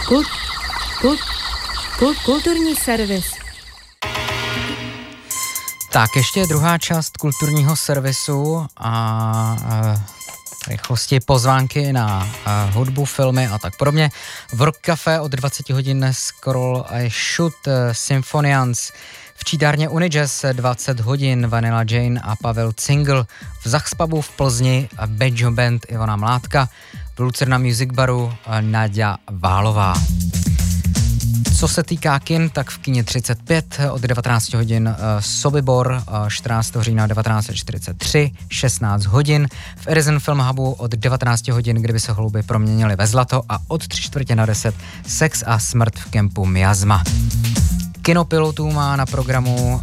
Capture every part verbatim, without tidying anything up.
Kult, kult, kult, kulturní servis. Tak ještě druhá část kulturního servisu a, a rychlosti pozvánky na a, hudbu, filmy a tak podobně. V Rock Café od dvacet hodin Scroll I Shoot Symphonians. V čítárně Unijazz dvacet hodin Vanilla Jane a Pavel Cingl. V Zachspubu v Plzni Bejo Band Ivana Mládka. V Lucerna Music Baru Naďa Válová. Co se týká kin, tak v kině třicet pět od devatenáct hodin Sobibor, čtrnáctého října devatenáct čtyřicet tři, šestnáct hodin. V Edison Film Hubu od devatenáct hodin, kdyby se holuby proměnily ve zlato, a od tři čtvrtě na deset Sex a smrt v kempu Miasma. Kinopilotů má na programu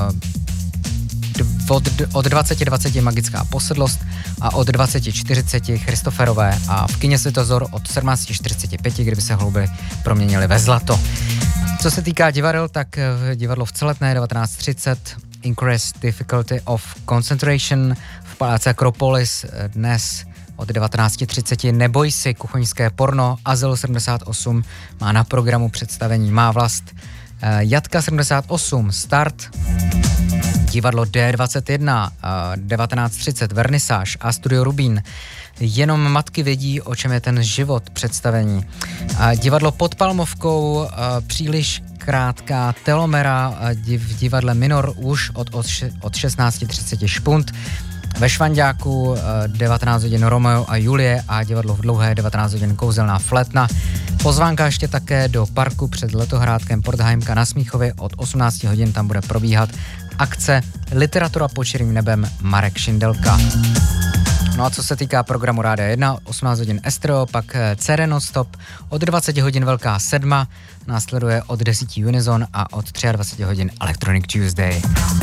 uh, od, od dvacet dvacet Magická posedlost a od dvacet čtyřicet Christoferové a v kině Světozor od sedmnáct čtyřicet pět, kdyby se holuby proměnily ve zlato. Co se týká divadel, tak divadlo v Celetné devatenáct třicet Increased Difficulty of Concentration v paláci Akropolis dnes od devatenáct třicet Neboj si, kuchyňské porno. Azyl sedmdesát osm má na programu představení Má vlast. Jatka sedmdesát osm Start, divadlo D dvacet jedna devatenáct třicet Vernisáž a Studio Rubín Jenom matky vědí, o čem je ten život představení. Divadlo pod Palmovkou Příliš krátká telomera v divadle Minor už od, od šestnáct třicet Špunt. Ve Švanďáku devatenáct hodin Romeo a Julie a divadlo v Dlouhé devatenáct hodin Kouzelná flétna. Pozvánka ještě také do parku před letohrádkem Portheimka na Smíchově od osmnáct hodin, tam bude probíhat akce Literatura pod čirým nebem Marek Šindelka. No a co se týká programu Rádia jedna, osmnáct hodin Estero, pak C D Nonstop, od dvacet hodin Velká sedma, následuje od deset Unison a od dvacet tři hodin Electronic Tuesday.